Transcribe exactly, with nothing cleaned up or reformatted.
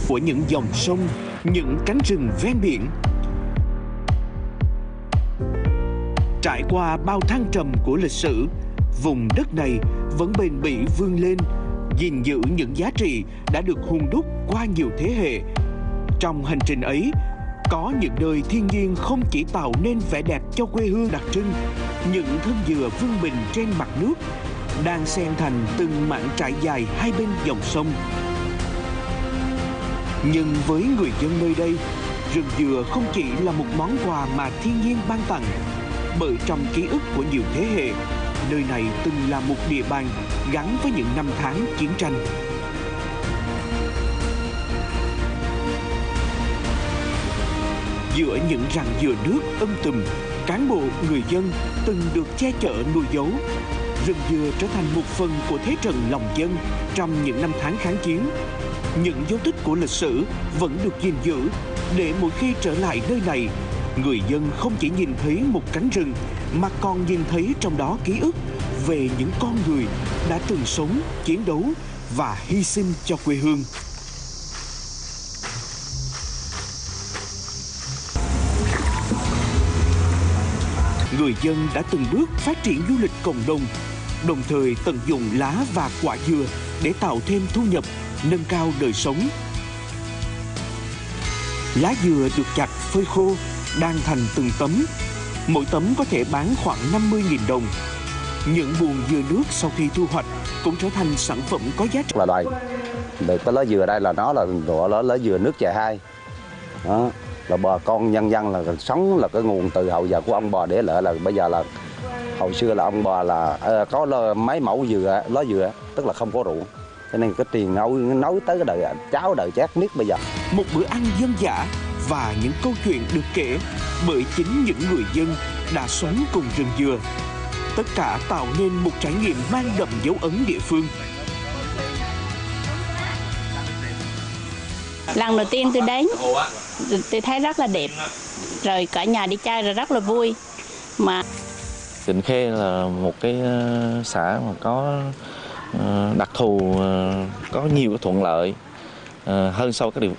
của những dòng sông, những cánh rừng ven biển. Trải qua bao thăng trầm của lịch sử, vùng đất này vẫn bền bỉ vươn lên, gìn giữ những giá trị đã được hun đúc qua nhiều thế hệ. Trong hành trình ấy, có những nơi thiên nhiên không chỉ tạo nên vẻ đẹp cho quê hương đặc trưng, những thân dừa vươn bình trên mặt nước, đang xen thành từng mảng trải dài hai bên dòng sông. Nhưng với người dân nơi đây, rừng dừa không chỉ là một món quà mà thiên nhiên ban tặng, bởi trong ký ức của nhiều thế hệ, nơi này từng là một địa bàn gắn với những năm tháng chiến tranh. Giữa những rặng dừa nước um tùm, cán bộ, người dân từng được che chở nuôi giấu. Rừng dừa trở thành một phần của thế trận lòng dân trong những năm tháng kháng chiến. Những dấu tích của lịch sử vẫn được gìn giữ để mỗi khi trở lại nơi này, người dân không chỉ nhìn thấy một cánh rừng mà còn nhìn thấy trong đó ký ức về những con người đã từng sống, chiến đấu và hy sinh cho quê hương. Người dân đã từng bước phát triển du lịch cộng đồng, đồng thời tận dụng lá và quả dừa để tạo thêm thu nhập, nâng cao đời sống. Lá dừa được chặt, phơi khô, đan thành từng tấm. Mỗi tấm có thể bán khoảng năm mươi nghìn đồng. Những buồng dừa nước sau khi thu hoạch cũng trở thành sản phẩm có giá trị. Là đây, được cái lá dừa đây là nó là gọi là lá dừa nước chè hai. Đó, là bà con nhân dân là sống là cái nguồn từ hậu giờ của ông bà để lại là bây giờ là hồi xưa là ông bà là à, có là mấy mẫu dừa, lá dừa, tức là không có rượu. Cho nên cái tiền nấu nối tới cái đời cháu đời chát miết bây giờ. Một bữa ăn dân dã và những câu chuyện được kể bởi chính những người dân đã sống cùng rừng dừa. Tất cả tạo nên một trải nghiệm mang đậm dấu ấn địa phương. Lần đầu tiên tôi đến, tôi thấy rất là đẹp. Rồi cả nhà đi chơi rồi rất là vui. Mà Tịnh Khê là một cái xã mà có đặc thù, có nhiều cái thuận lợi hơn so với các địa